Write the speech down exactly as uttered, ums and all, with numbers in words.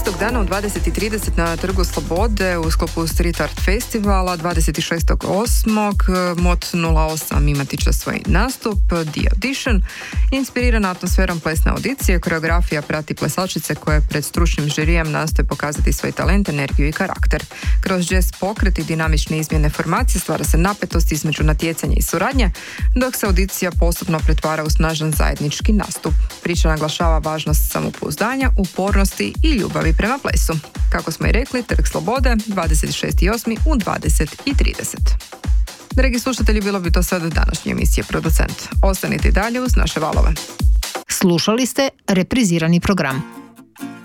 Istog dana u dvadeset i trideset na Trgu Slobode u sklopu Street Art Festivala dvadeset šestog osmog Mod nula osam imati će svoj nastup The Audition. Inspirirana atmosferom plesne audicije, koreografija prati plesačice koje pred stručnim žirijem nastoje pokazati svoj talent, energiju i karakter. Kroz jazz pokret i dinamične izmjene formacije stvara se napetost između natjecanja i suradnje, dok se audicija postupno pretvara u snažan zajednički nastup. Priča naglašava važnost samopouzdanja, upornosti i ljubavi prema plesu. Kako smo i rekli, Trg Slobode dvadeset šesti osmi u dvadeset i trideset. Dragi slušatelji, bilo bi to sve od današnje emisije Producent. Ostanite i dalje uz naše valove. Slušali ste reprizirani program.